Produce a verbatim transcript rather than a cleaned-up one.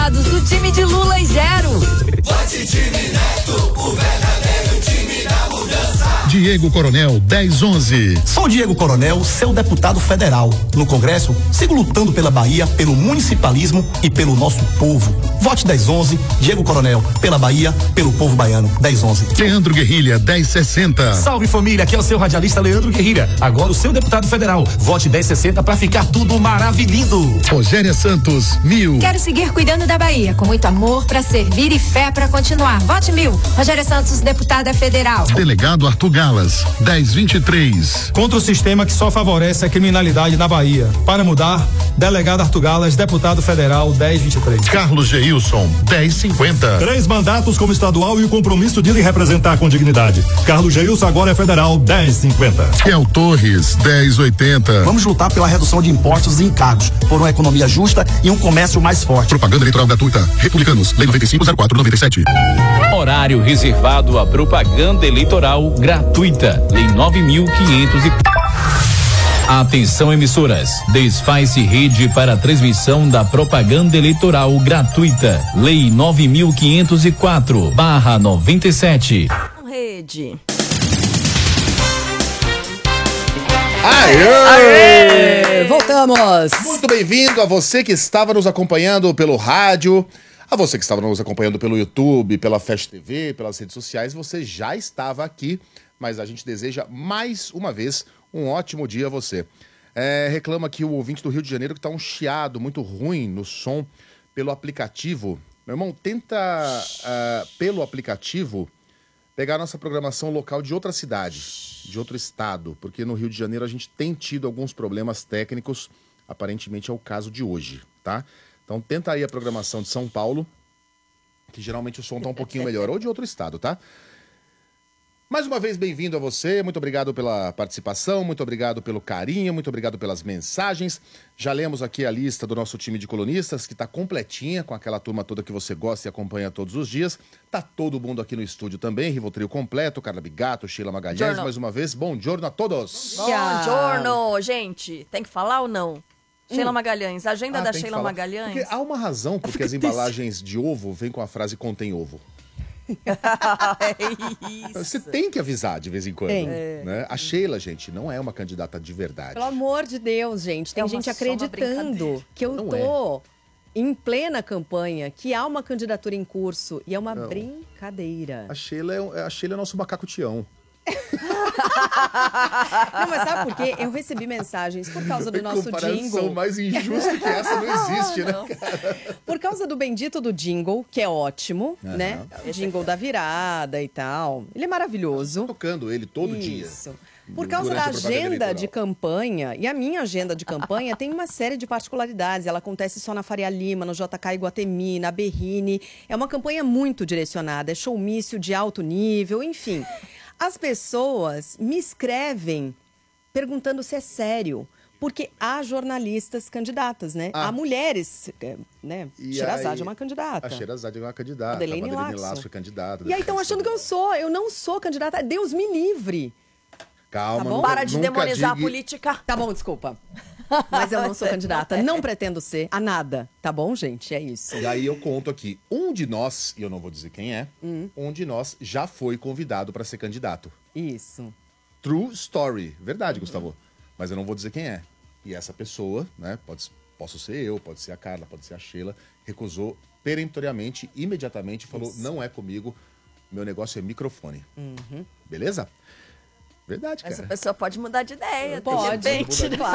Do time de Lula e Zero. Vote time Neto, o verdadeiro time da mudança. Diego Coronel, dez onze. Sou Diego Coronel, seu deputado federal. No Congresso, sigo lutando pela Bahia, pelo municipalismo e pelo nosso povo. Vote dez onze, Diego Coronel, pela Bahia, pelo povo baiano, dez onze. Leandro Guerrilha, dez sessenta. Salve família, aqui é o seu radialista Leandro Guerrilha, agora o seu deputado federal. Vote dez sessenta pra ficar tudo maravilhindo. Rogéria Santos, mil. Quero seguir cuidando da Bahia, com muito amor pra servir e fé pra continuar. Vote mil. Rogéria Santos, deputada federal. Delegado Arthur Galas, dez vinte e três. Contra o sistema que só favorece a criminalidade na Bahia. Para mudar, delegado Arthur Galas, deputado federal, dez vinte e três. Carlos Geilson, dez cinquenta. Três mandatos como estadual e o compromisso de lhe representar com dignidade. Carlos Geilson agora é federal, dez cinquenta. Kel Torres, dez oitenta. Vamos lutar pela redução de impostos e encargos, por uma economia justa e um comércio mais forte. Propaganda eleitoral gratuita. Republicanos, lei noventa e cinco zero quatro noventa e sete. Horário reservado à propaganda eleitoral gratuita. Lei nove mil quinhentos e... Atenção emissoras, desfaz-se rede para a transmissão da propaganda eleitoral gratuita. Lei nove mil quinhentos e quatro barra noventa e sete. Rede. Aê! Aê! Voltamos! Muito bem-vindo a você que estava nos acompanhando pelo rádio, a você que estava nos acompanhando pelo YouTube, pela Fast T V, pelas redes sociais. Você já estava aqui, mas a gente deseja mais uma vez um ótimo dia a você. É, reclama aqui o ouvinte do Rio de Janeiro que está um chiado muito ruim no som pelo aplicativo. Meu irmão, tenta uh, pelo aplicativo pegar a nossa programação local de outra cidade, de outro estado, porque no Rio de Janeiro a gente tem tido alguns problemas técnicos, aparentemente é o caso de hoje, tá? Então tenta aí a programação de São Paulo, que geralmente o som tá um pouquinho melhor, ou de outro estado, tá? Mais uma vez, bem-vindo a você, muito obrigado pela participação, muito obrigado pelo carinho, muito obrigado pelas mensagens. Já lemos aqui a lista do nosso time de colunistas, que tá completinha, com aquela turma toda que você gosta e acompanha todos os dias. Tá todo mundo aqui no estúdio também, Rivotril completo, Carla Bigato, Sheila Magalhães, Giorno. mais uma vez, bom giorno a todos. Bom giorno, gente. Tem que falar ou não? Hum. Sheila Magalhães, agenda Ah, da tem que Sheila falar. Magalhães. Porque há uma razão porque as embalagens de ovo vêm com a frase contém ovo. É isso. Você tem que avisar de vez em quando. Tem. Né? A Sheila, gente, não é uma candidata de verdade. Pelo amor de Deus, gente. Tem É uma- gente só uma acreditando brincadeira. que eu Não tô em plena campanha, que há uma candidatura em curso e é uma Não. brincadeira. A Sheila é, a Sheila é nosso macaco Tião. Não, mas sabe por quê? Eu recebi mensagens por causa do nosso Comparação jingle. mais injusta que essa não existe, né? Não. Por causa do bendito do jingle, que é ótimo, Aham. né? Jingle da virada e tal. Ele é maravilhoso. Tocando ele todo dia. Isso. Por causa Durante da a propaganda agenda eleitoral. de campanha, e a minha agenda de campanha tem uma série de particularidades. Ela acontece só na Faria Lima, no J K Iguatemi, na Berrine. É uma campanha muito direcionada, é showmício de alto nível, enfim. As pessoas me escrevem perguntando se é sério. Porque há jornalistas candidatas, né? Ah. Há mulheres, é, né? E Sherazade aí- é uma candidata. A Sherazade é uma candidata. A Delaine a Madeleine Lasso. Lasso é candidata. E aí estão achando que eu sou. Eu não sou candidata. Deus me livre. Calma, Tá bom? nunca, Para de nunca demonizar diga- a política. Tá bom, desculpa. Mas eu não sou candidata. Não pretendo ser a nada. Tá bom, gente? É isso. E aí eu conto aqui, um de nós, e eu não vou dizer quem é, Hum. um de nós já foi convidado para ser candidato. Isso. True story. Verdade, Gustavo. Mas eu não vou dizer quem é. E essa pessoa, né, pode, posso ser eu, pode ser a Carla, pode ser a Sheila, recusou peremptoriamente, imediatamente, falou, Isso. não é comigo, meu negócio é microfone. Uhum. Beleza? Verdade, Essa cara. pessoa pode mudar de ideia. Pode. De repente, Pode né?